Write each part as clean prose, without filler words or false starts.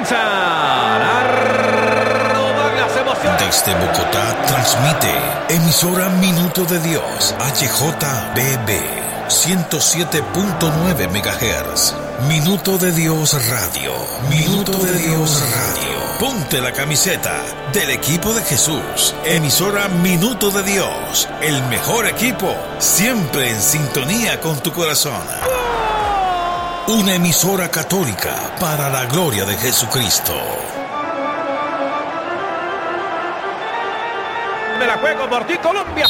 comienzan a rodar las emociones. Desde Bogotá transmite emisora Minuto de Dios, HJBB 107.9 MHz. Minuto de Dios Radio. Minuto de Dios Radio. Ponte la camiseta del equipo de Jesús. Emisora Minuto de Dios. El mejor equipo, siempre en sintonía con tu corazón. Una emisora católica para la gloria de Jesucristo. Me la juego por ti, Colombia.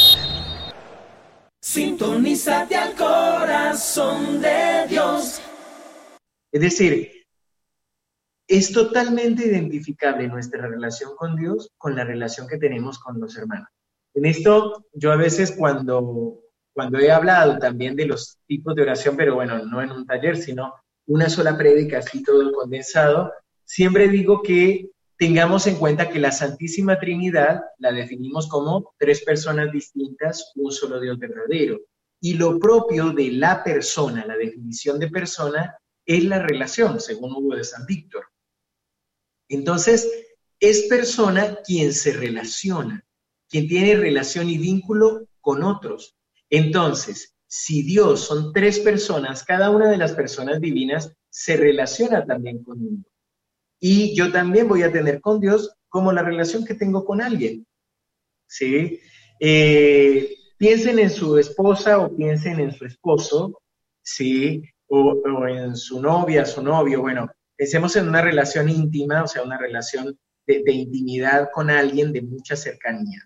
Sintonízate al corazón de Dios. Es decir, es totalmente identificable nuestra relación con Dios con la relación que tenemos con los hermanos. En esto, yo a veces cuando he hablado también de los tipos de oración, pero bueno, no en un taller, sino una sola prédica, así todo condensado, siempre digo que tengamos en cuenta que la Santísima Trinidad la definimos como tres personas distintas, un solo Dios verdadero. Y lo propio de la persona, la definición de persona, es la relación, según Hugo de San Víctor. Entonces, es persona quien se relaciona, quien tiene relación y vínculo con otros. Entonces, si Dios son tres personas, cada una de las personas divinas se relaciona también conmigo. Y yo también voy a tener con Dios como la relación que tengo con alguien. ¿Sí? Piensen en su esposa o piensen en su esposo, ¿sí? O en su novia, su novio. Bueno, pensemos en una relación íntima, o sea, una relación de intimidad con alguien de mucha cercanía.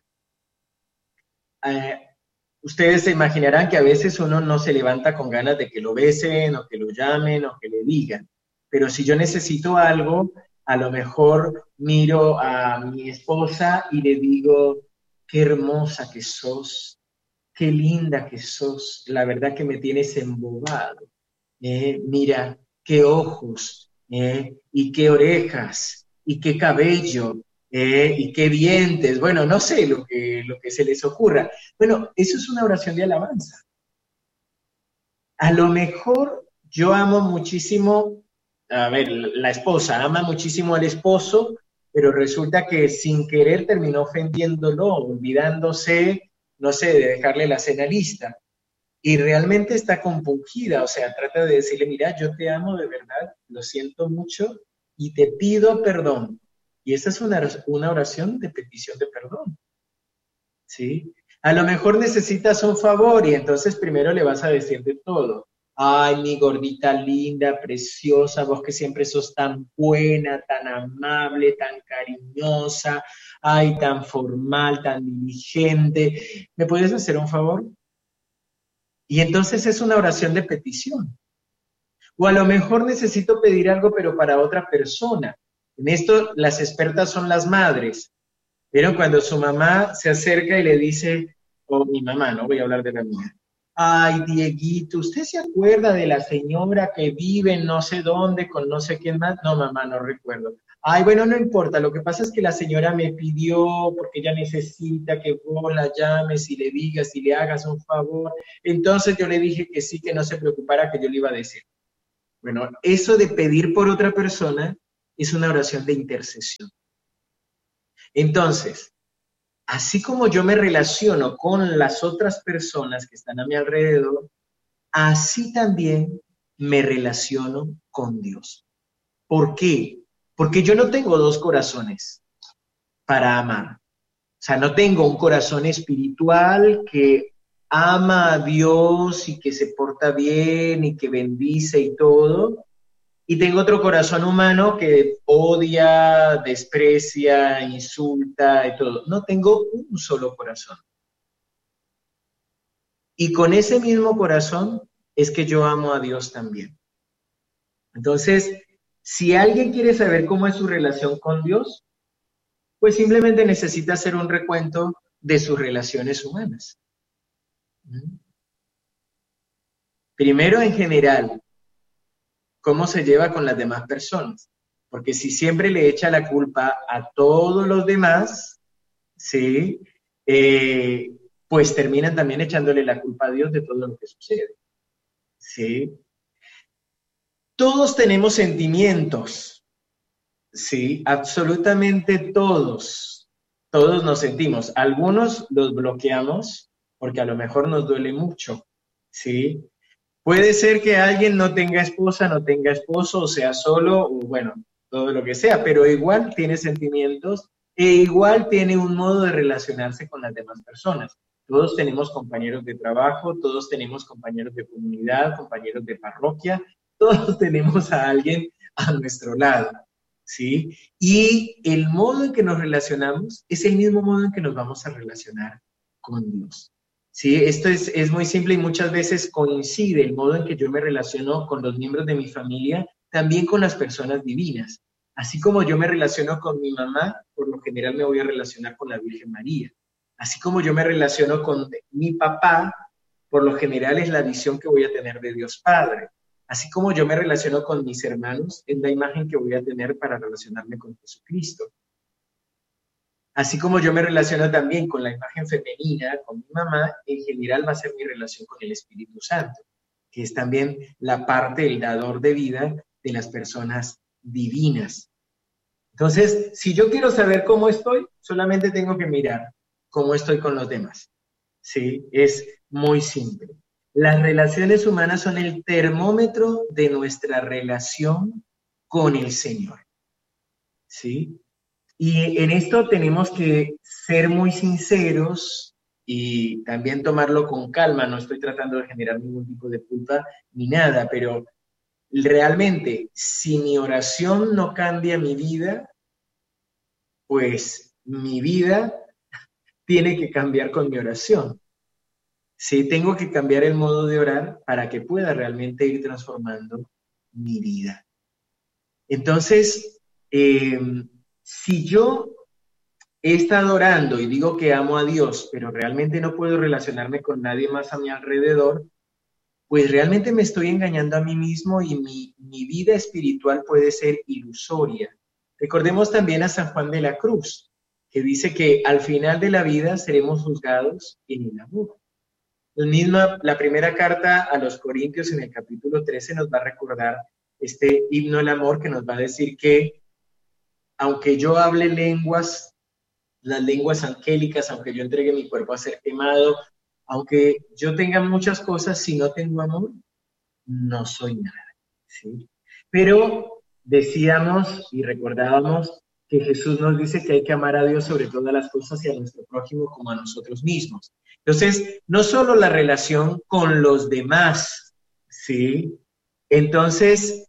Ustedes se imaginarán que a veces uno no se levanta con ganas de que lo besen o que lo llamen o que le digan. Pero si yo necesito algo, a lo mejor miro a mi esposa y le digo, qué hermosa que sos, qué linda que sos, la verdad que me tienes embobado. Mira, qué ojos, y qué orejas, y qué cabello, y qué dientes. Bueno, no sé lo que se les ocurra. Bueno, eso es una oración de alabanza. A lo mejor yo amo muchísimo, a ver, la esposa ama muchísimo al esposo, pero resulta que sin querer terminó ofendiéndolo, olvidándose, no sé, de dejarle la cena lista. Y realmente está compungida, o sea, trata de decirle, mira, yo te amo de verdad, lo siento mucho y te pido perdón. Y esa es una oración de petición de perdón, ¿sí? A lo mejor necesitas un favor y entonces primero le vas a decir de todo. Ay, mi gordita linda, preciosa, vos que siempre sos tan buena, tan amable, tan cariñosa, ay, tan formal, tan diligente. ¿Me puedes hacer un favor? Y entonces es una oración de petición. O a lo mejor necesito pedir algo, pero para otra persona. En esto las expertas son las madres. Pero cuando su mamá se acerca y le dice, o mi mamá, no voy a hablar de la mía, ay, Dieguito, ¿usted se acuerda de la señora que vive en no sé dónde con no sé quién más? No, mamá, no recuerdo. Ay, bueno, no importa, lo que pasa es que la señora me pidió, porque ella necesita que vos la llames y le digas y le hagas un favor. Entonces yo le dije que sí, que no se preocupara, que yo le iba a decir. Bueno, eso de pedir por otra persona es una oración de intercesión. Entonces, así como yo me relaciono con las otras personas que están a mi alrededor, así también me relaciono con Dios. ¿Por qué? Porque yo no tengo dos corazones para amar. O sea, no tengo un corazón espiritual que ama a Dios y que se porta bien y que bendice y todo. Y tengo otro corazón humano que odia, desprecia, insulta y todo. No, tengo un solo corazón. Y con ese mismo corazón es que yo amo a Dios también. Entonces, si alguien quiere saber cómo es su relación con Dios, pues simplemente necesita hacer un recuento de sus relaciones humanas. Primero, en general, cómo se lleva con las demás personas. Porque si siempre le echa la culpa a todos los demás, ¿sí? Pues terminan también echándole la culpa a Dios de todo lo que sucede. ¿Sí? Todos tenemos sentimientos, Sí, absolutamente todos nos sentimos. Algunos los bloqueamos porque a lo mejor nos duele mucho, ¿sí? Puede ser que alguien no tenga esposa, no tenga esposo, o sea solo, o bueno, todo lo que sea, pero igual tiene sentimientos e igual tiene un modo de relacionarse con las demás personas. Todos tenemos compañeros de trabajo, todos tenemos compañeros de comunidad, compañeros de parroquia, todos tenemos a alguien a nuestro lado, ¿sí? Y el modo en que nos relacionamos es el mismo modo en que nos vamos a relacionar con Dios. Sí, esto es muy simple y muchas veces coincide el modo en que yo me relaciono con los miembros de mi familia, también con las personas divinas. Así como yo me relaciono con mi mamá, por lo general me voy a relacionar con la Virgen María. Así como yo me relaciono con mi papá, por lo general es la visión que voy a tener de Dios Padre. Así como yo me relaciono con mis hermanos, es la imagen que voy a tener para relacionarme con Jesucristo. Así como yo me relaciono también con la imagen femenina, con mi mamá, en general va a ser mi relación con el Espíritu Santo, que es también la parte, el dador de vida de las personas divinas. Entonces, si yo quiero saber cómo estoy, solamente tengo que mirar cómo estoy con los demás. ¿Sí? Es muy simple. Las relaciones humanas son el termómetro de nuestra relación con el Señor. ¿Sí? Y en esto tenemos que ser muy sinceros y también tomarlo con calma. No estoy tratando de generar ningún tipo de culpa ni nada, pero realmente si mi oración no cambia mi vida, pues mi vida tiene que cambiar con mi oración. Sí, tengo que cambiar el modo de orar para que pueda realmente ir transformando mi vida. Entonces, si yo he estado orando y digo que amo a Dios, pero realmente no puedo relacionarme con nadie más a mi alrededor, pues realmente me estoy engañando a mí mismo y mi vida espiritual puede ser ilusoria. Recordemos también a San Juan de la Cruz, que dice que al final de la vida seremos juzgados en el amor. La primera carta a los Corintios en el capítulo 13 nos va a recordar este himno al amor que nos va a decir que aunque yo hable lenguas, las lenguas angélicas, aunque yo entregue mi cuerpo a ser quemado, aunque yo tenga muchas cosas, si no tengo amor, no soy nada, ¿sí? Pero decíamos y recordábamos que Jesús nos dice que hay que amar a Dios sobre todas las cosas y a nuestro prójimo como a nosotros mismos. Entonces, no solo la relación con los demás, ¿sí? Entonces,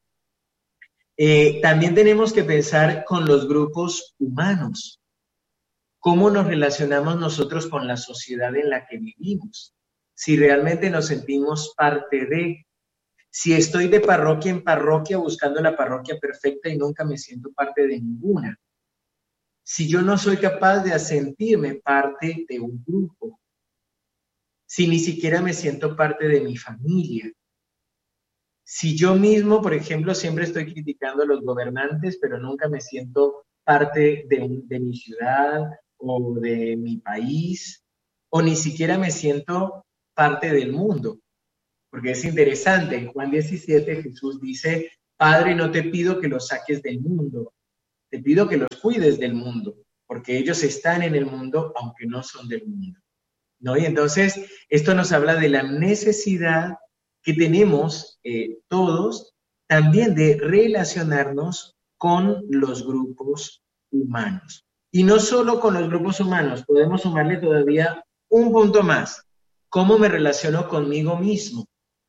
también tenemos que pensar con los grupos humanos. ¿Cómo nos relacionamos nosotros con la sociedad en la que vivimos? Si realmente nos sentimos parte de, si estoy de parroquia en parroquia buscando la parroquia perfecta y nunca me siento parte de ninguna. Si yo no soy capaz de sentirme parte de un grupo. Si ni siquiera me siento parte de mi familia. Si yo mismo, por ejemplo, siempre estoy criticando a los gobernantes, pero nunca me siento parte de mi ciudad o de mi país, o ni siquiera me siento parte del mundo. Porque es interesante, en Juan 17 Jesús dice, Padre, no te pido que los saques del mundo, te pido que los cuides del mundo, porque ellos están en el mundo, aunque no son del mundo. ¿No? Y entonces, esto nos habla de la necesidad que tenemos todos también de relacionarnos con los grupos humanos. Y no solo con los grupos humanos, podemos sumarle todavía un punto más. ¿Cómo me relaciono conmigo mismo?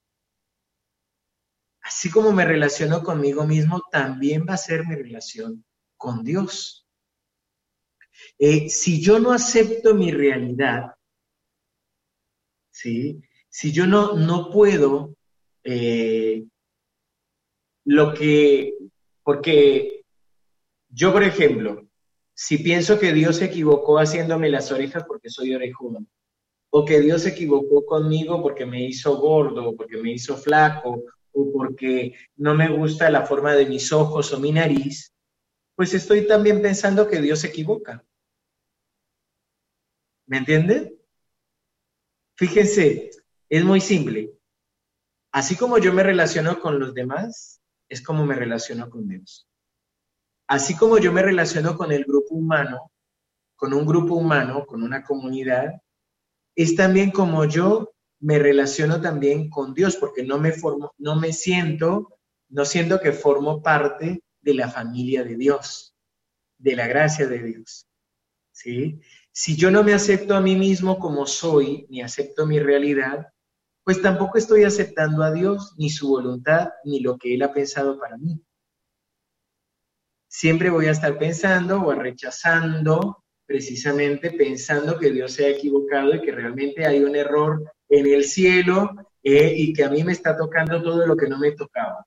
Así como me relaciono conmigo mismo, también va a ser mi relación con Dios. Si yo no acepto mi realidad, ¿sí? Si yo no puedo, porque yo, por ejemplo, si pienso que Dios se equivocó haciéndome las orejas porque soy orejón, o que Dios se equivocó conmigo porque me hizo gordo, o porque me hizo flaco, o porque no me gusta la forma de mis ojos o mi nariz, pues estoy también pensando que Dios se equivoca. ¿Me entienden? Fíjense, es muy simple. Así como yo me relaciono con los demás, es como me relaciono con Dios. Así como yo me relaciono con el grupo humano, con un grupo humano, con una comunidad, es también como yo me relaciono también con Dios, porque no siento que formo parte de la familia de Dios, de la gracia de Dios, ¿sí? Si yo no me acepto a mí mismo como soy, ni acepto mi realidad, pues tampoco estoy aceptando a Dios, ni su voluntad, ni lo que Él ha pensado para mí. Siempre voy a estar pensando o rechazando, precisamente pensando que Dios se ha equivocado y que realmente hay un error en el cielo y que a mí me está tocando todo lo que no me tocaba.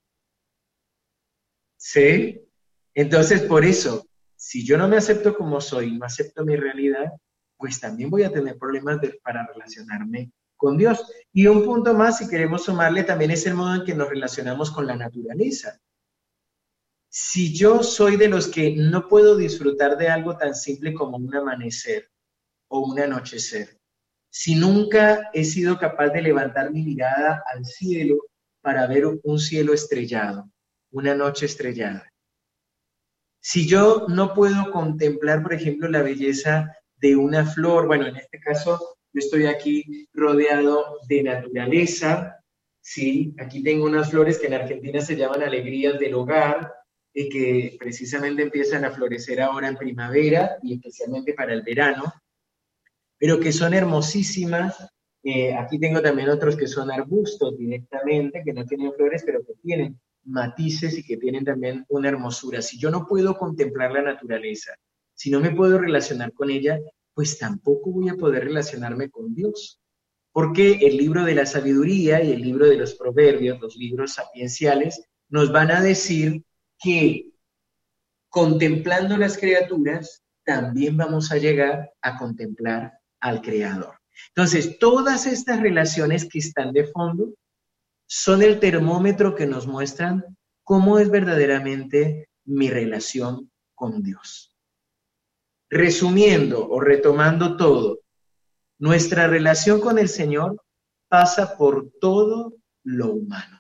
¿Sí? Entonces, por eso, si yo no me acepto como soy, no acepto mi realidad, pues también voy a tener problemas para relacionarme con Dios. Y un punto más, si queremos sumarle, también es el modo en que nos relacionamos con la naturaleza. Si yo soy de los que no puedo disfrutar de algo tan simple como un amanecer o un anochecer, si nunca he sido capaz de levantar mi mirada al cielo para ver un cielo estrellado, una noche estrellada, si yo no puedo contemplar, por ejemplo, la belleza de una flor, bueno, en este caso yo estoy aquí rodeado de naturaleza, ¿sí? Aquí tengo unas flores que en Argentina se llaman alegrías del hogar, y que precisamente empiezan a florecer ahora en primavera y especialmente para el verano, pero que son hermosísimas. Aquí tengo también otros que son arbustos directamente, que no tienen flores, pero que tienen matices y que tienen también una hermosura. Si yo no puedo contemplar la naturaleza, si no me puedo relacionar con ella, pues tampoco voy a poder relacionarme con Dios. Porque el libro de la sabiduría y el libro de los proverbios, los libros sapienciales, nos van a decir que contemplando las criaturas, también vamos a llegar a contemplar al Creador. Entonces, todas estas relaciones que están de fondo son el termómetro que nos muestran cómo es verdaderamente mi relación con Dios. Resumiendo o retomando todo, nuestra relación con el Señor pasa por todo lo humano.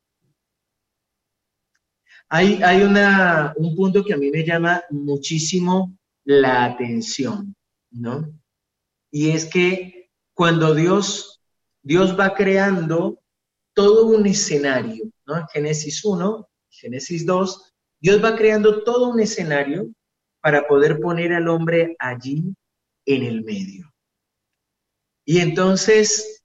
Hay un punto que a mí me llama muchísimo la atención, ¿no? Y es que cuando Dios va creando todo un escenario, ¿no? Génesis 1, Génesis 2, Dios va creando todo un escenario para poder poner al hombre allí en el medio. Y entonces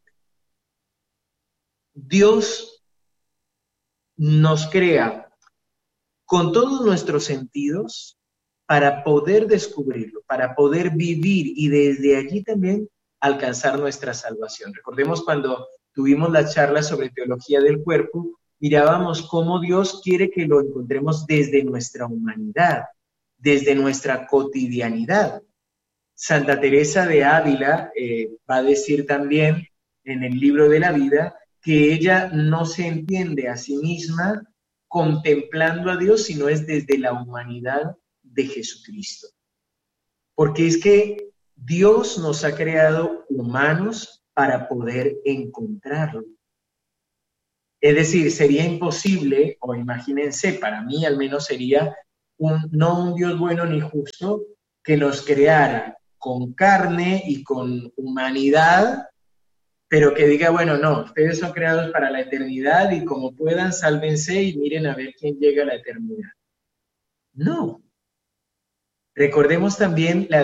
Dios nos crea con todos nuestros sentidos para poder descubrirlo, para poder vivir y desde allí también alcanzar nuestra salvación. Recordemos cuando tuvimos la charla sobre teología del cuerpo, mirábamos cómo Dios quiere que lo encontremos desde nuestra humanidad, desde nuestra cotidianidad. Santa Teresa de Ávila va a decir también en el libro de la vida que ella no se entiende a sí misma contemplando a Dios, sino es desde la humanidad de Jesucristo. Porque es que Dios nos ha creado humanos para poder encontrarlo. Es decir, sería imposible, o imagínense, para mí al menos sería no un Dios bueno ni justo que nos creara con carne y con humanidad, pero que diga, bueno, no, ustedes son creados para la eternidad y como puedan, sálvense y miren a ver quién llega a la eternidad. No. Recordemos también la